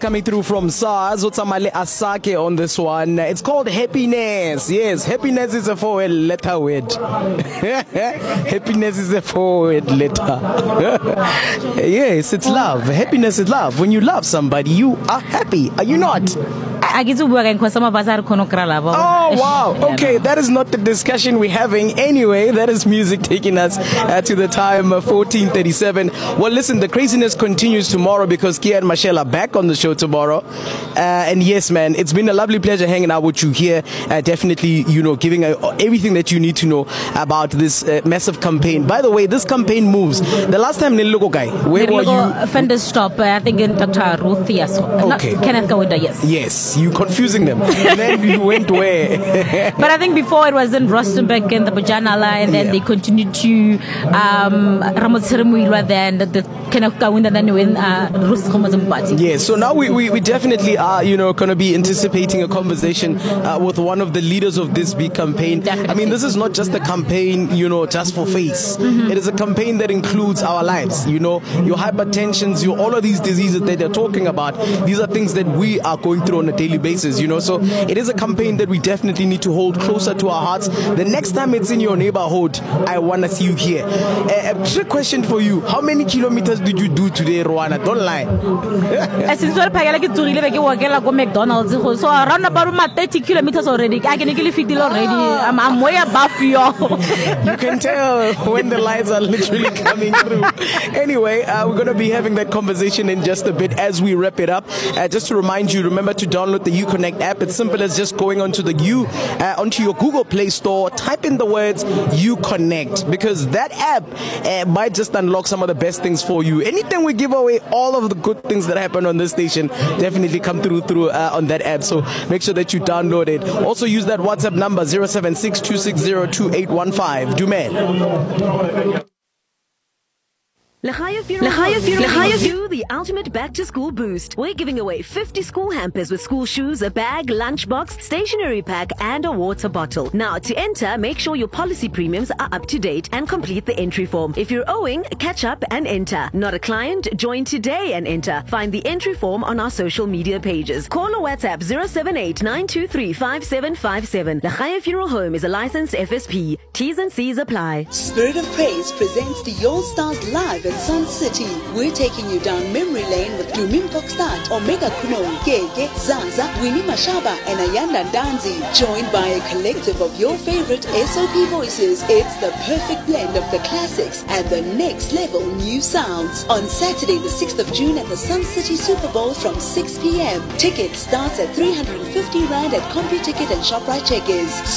coming through from SARS. Otsamale Asake on this one. It's called Happiness. Yes, happiness is a 4-letter word. Happiness is a 4-letter. Yes, it's love. Happiness is love. When you love somebody, you are happy. Are you not? Oh wow, okay, that is not the discussion we're having. Anyway, that is music taking us to the time 14:37. Well, listen, the craziness continues tomorrow because Kia and Michelle are back on the show tomorrow. And yes, man, it's been a lovely pleasure hanging out with you here. Definitely, giving everything that you need to know about this massive campaign. By the way, this campaign moves. The last time, Niloko guy, where were you? Fender Stop, I think in Dr. Ruth, yes. Okay. Kenneth Kawida, yes. Yes. You confusing them. And then you went where? But I think before it was in Rustenburg and the Bajanala, and then they continued to Ramotsirimuilwa, then the Kenneth Kawinda, then when Ruth Komazambati. Yes, so now we definitely are, going to be anticipating a conversation with one of the leaders of this big campaign. Definitely. I mean, this is not just a campaign, just for face. Mm-hmm. It is a campaign that includes our lives, your hypertensions, all of these diseases that they're talking about. These are things that we are going through on a daily basis, so it is a campaign that we definitely need to hold closer to our hearts. The next time it's in your neighborhood, I want to see you here. A trick question for you: how many kilometers did you do today, Rwanda? Don't lie. Since we're McDonald's, so around about 30 kilometers already. I can easily fit already. I'm way above you. You can tell when the lights are literally coming through. Anyway, we're going to be having that conversation in just a bit as we wrap it up. Just to remind you, remember to download the Uconnect app. It's simple as just going onto onto your Google Play Store, type in the words Uconnect, because that app might just unlock some of the best things for you. Anything we give away, all of the good things that happen on this station definitely come through on that app. So make sure that you download it. Also use that WhatsApp number 076-260-2815. Dumel. Lahaya Funeral, the ultimate back-to-school boost. We're giving away 50 school hampers with school shoes, a bag, lunchbox, stationery pack, and a water bottle. Now, to enter, make sure your policy premiums are up to date and complete the entry form. If you're owing, catch up and enter. Not a client? Join today and enter. Find the entry form on our social media pages. Call or WhatsApp 078-923-5757. Lahaya Funeral Home is a licensed FSP. T's and C's apply. Spirit of Praise presents the Your Stars Live at Sun City. We're taking you down memory lane with Dumin Pokstad, Omega Kuno, Gege, Zaza, Winnie Mashaba, and Ayanda Danzi. Joined by a collective of your favorite SOP voices, it's the perfect blend of the classics and the next level new sounds. On Saturday, the 6th of June at the Sun City Super Bowl from 6 p.m. Tickets starts at 350 Rand at CompuTicket and ShopRite Checkers.